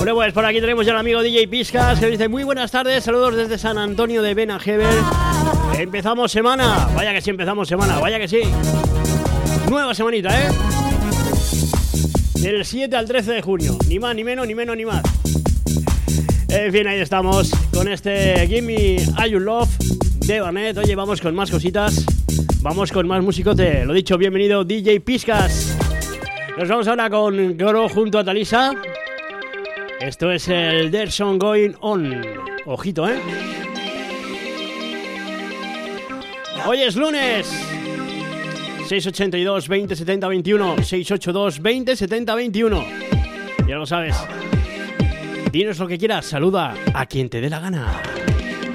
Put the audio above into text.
Bueno, pues por aquí tenemos ya al amigo DJ Piscas, que dice muy buenas tardes, saludos desde San Antonio de Benajever. Empezamos semana, vaya que sí empezamos semana, vaya que sí. Nueva semanita, ¿eh? Del 7 al 13 de junio, ni más, ni menos, ni menos, ni más. En fin, ahí estamos con este Gimme All Your Love de Barnett. Oye, vamos con más cositas, vamos con más musicote. Lo dicho, bienvenido DJ Piscas. Nos vamos ahora con Goro junto a Talisa. Esto es el There's Song Going On. Ojito, ¿eh? Hoy es lunes. 682 20 70 21. 682 20 70 21. Ya lo sabes. Dinos lo que quieras. Saluda a quien te dé la gana.